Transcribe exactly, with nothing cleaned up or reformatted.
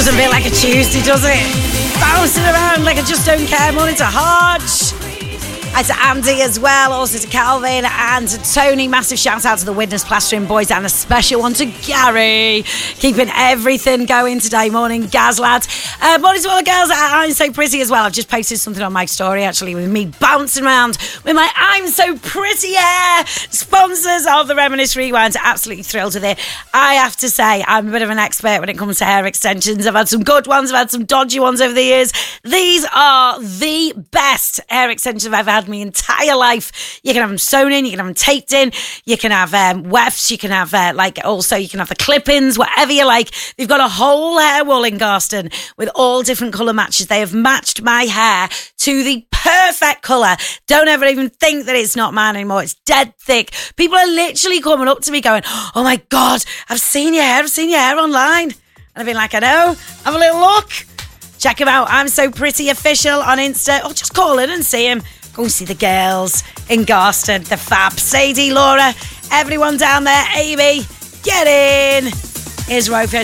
Doesn't feel like a Tuesday, does it? Bouncing around like I just don't care. Morning to Hodge. Hi to Andy as well, also to Calvin and to Tony. Massive shout out to the Widnes Plastering Boys and a special one to Gary. Keeping everything going today. Morning, Gaz lads. Uh, morning to all the girls at I'm So Pretty as well. I've just posted something on my story actually with me bouncing around with my I'm So Pretty hair. Sponsors of the Reminisce Rewind. Absolutely thrilled with it. I have to say, I'm a bit of an expert when it comes to hair extensions. I've had some good ones, I've had some dodgy ones over the years. These are the best hair extensions I've ever had my entire life. You can have them sewn in, you can have them taped in, you can have um, wefts, you can have uh, like also you can have the clip-ins, whatever you like. They've got a whole hair wall in Garston with all different colour matches. They have matched my hair to the perfect colour. Don't ever even think that it's not mine anymore. It's dead thick. People are literally coming up to me going, oh my God, I've seen your hair, I've seen your hair online. And I've been like, I know, have a little look. Check him out. I'm So Pretty Official on Insta. Or just call in and see him. Go and see the girls in Garston. The fab. Sadie, Laura, everyone down there. Amy, get in. Here's Rofus.